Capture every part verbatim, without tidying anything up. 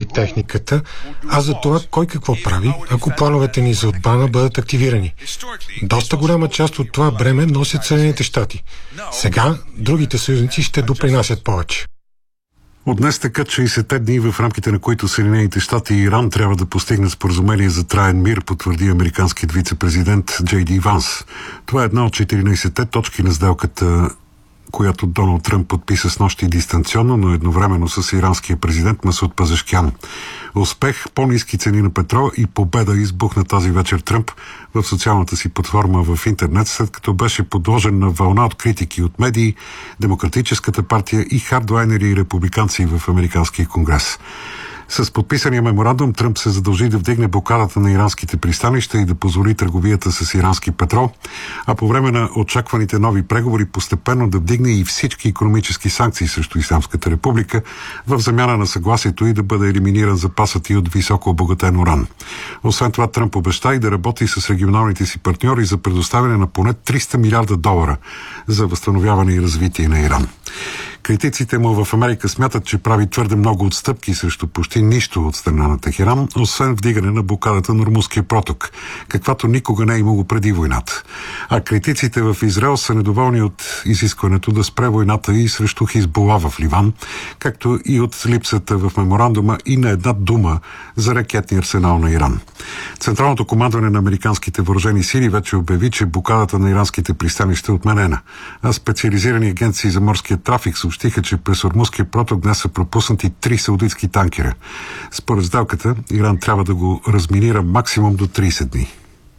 техниката, а за това кой какво прави, ако плановете ни за отбрана бъдат активирани. Доста голяма част от това бреме носят Съединените щати. Сега другите съюзници ще допринасят повече. От днес текат шейсетте дни, в рамките на които Съединените щати и Иран трябва да постигнат споразумение за траен мир, потвърди американският вице-президент Джей Ди Ванс. Това е една от четиринайсетте точки на сделката, която Доналд Тръмп подписа с нощи дистанционно, но едновременно с иранския президент Масуд Пазешкян. Успех, по-ниски цени на петрол и победа избухна тази вечер Тръмп в социалната си платформа в интернет, след като беше подложен на вълна от критики от медии, Демократическата партия и хардлайнери и републиканци в Американския конгрес. С подписания меморандум Тръмп се задължи да вдигне блокадата на иранските пристанища и да позволи търговията с ирански петрол, а по време на очакваните нови преговори постепенно да вдигне и всички икономически санкции срещу Ислямската република в замяна на съгласието и да бъде елиминиран запасът и от високо обогатен уран. Освен това Тръмп обеща и да работи с регионалните си партньори за предоставяне на поне триста милиарда долара за възстановяване и развитие на Иран. Критиците му в Америка смятат, че прави твърде много отстъпки срещу почти нищо от страна на Техеран, освен вдигане на блокадата на Ормузския проток, каквато никога не е имало преди войната. А критиците в Израел са недоволни от изискването да спре войната и срещу Хизбула в Ливан, както и от липсата в меморандума и на една дума за ракетния арсенал на Иран. Централното командване на американските въоръжени сили вече обяви, че блокадата на иранските пристанища е отменена, а специализирани агенции за морския трафик съобщиха, че през Ормузския проток днес са пропуснати три саудитски танкера. Според сделката, Иран трябва да го разминира максимум до трийсет дни.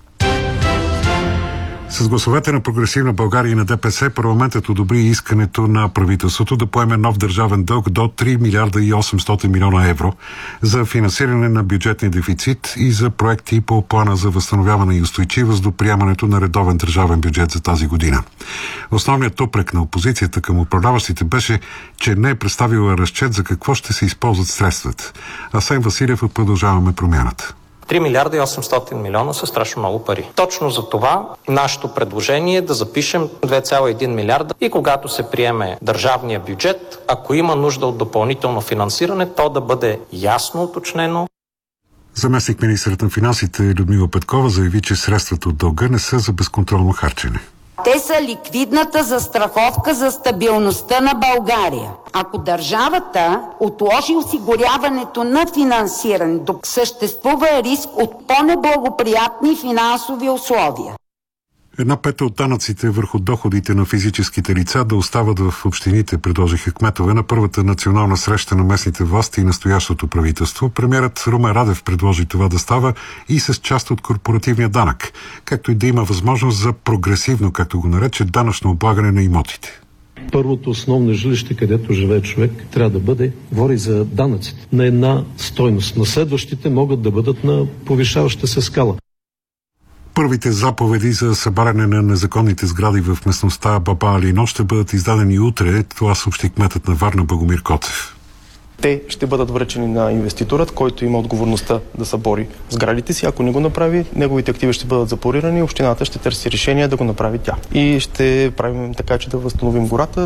С гласовете на Прогресивна България и на ДПС парламентът одобри искането на правителството да поеме нов държавен дълг до три милиарда и осемстотин милиона евро за финансиране на бюджетния дефицит и за проекти по плана за възстановяване и устойчивост до приемането на редовен държавен бюджет за тази година. Основният упрек на опозицията към управляващите беше, че не е представила разчет за какво ще се използват средствата. Асен Василев от Продължаваме промяната. три милиарда и осемстотин милиона са страшно много пари. Точно за това нашето предложение е да запишем две цяло и един милиарда и когато се приеме държавния бюджет, ако има нужда от допълнително финансиране, то да бъде ясно уточнено. Заместник министърът на финансите Людмила Петкова заяви, че средствата от дълга не са за безконтролно харчене. Те са ликвидната застраховка за стабилността на България. Ако държавата отложи осигуряването на финансиране, съществува риск от по-неблагоприятни финансови условия. Една пета от данъците върху доходите на физическите лица да остават в общините, предложиха кметове на първата национална среща на местните власти и настоящото правителство. Премиерът Румен Радев предложи това да става и с част от корпоративния данък, както и да има възможност за прогресивно, както го нарече, данъчно облагане на имотите. Първото основно жилище, където живее човек, трябва да бъде, говори за данъците, на една стойност. На следващите могат да бъдат на повишаваща се скала. Първите заповеди за събаряне на незаконните сгради в местността Баба Алино ще бъдат издадени утре. Това съобщи кметът на Варна Богомир Котев. Те ще бъдат връчени на инвеститорът, който има отговорността да събори сградите си. Ако не го направи, неговите активи ще бъдат запорирани и общината ще търси решение да го направи тя. И ще правим така, че да възстановим гората.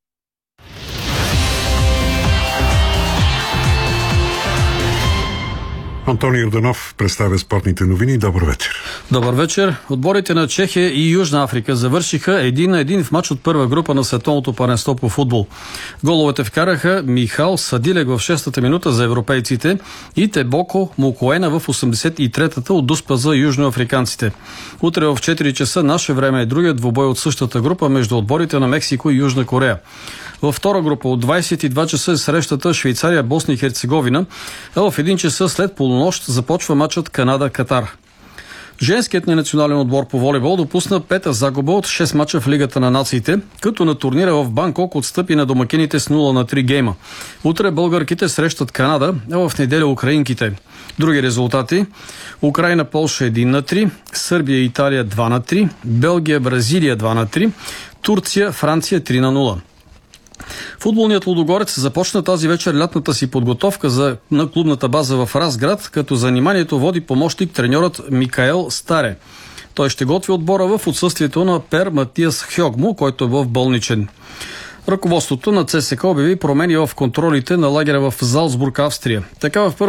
Антони Йорданов представя спортните новини. Добър вечер. Добър вечер. Отборите на Чехия и Южна Африка завършиха един на един в мач от първа група на световното първенство по футбол. Головете вкараха Михал Садилек в шестата минута за европейците и Тебоко Мукоена в осемдесет и третата от Дуспа за южноафриканците. Утре в четири часа наше време е другият двубой от същата група между отборите на Мексико и Южна Корея. Във втора група от двадесет и два часа е срещата Швейцария, Босна и Херцеговина, а в един часа след полунощ започва матчът Канада-Катар. Женският ни национален отбор по волейбол допусна пета загуба от шест мача в Лигата на нациите, като на турнира в Банкок отстъпи на домакините с нула на три гейма. Утре българките срещат Канада, а в неделя украинките. Други резултати: Украина, Полша един на три, Сърбия, Италия два на три, Белгия, Бразилия два на три, Турция, Франция три на нула. Футболният Лудогорец започна тази вечер лятната си подготовка за, на клубната база в Разград, като заниманието води помощник треньорът Микаел Старе. Той ще готви отбора в отсъствието на Пер Матиас Хьогмо, който е в болничен. Ръководството на ЦСКА обяви промени в контролите на лагера в Залцбург, Австрия. Така в